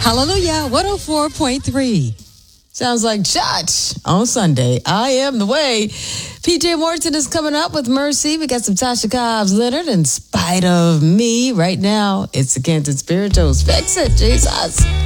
Hallelujah, 104.3. Sounds like church on Sunday. I am the way. PJ Morton is coming up with Mercy. We got some Tasha Cobbs Leonard, In Spite of Me. Right now, it's the Canton Spirituals. Fix it, Jesus.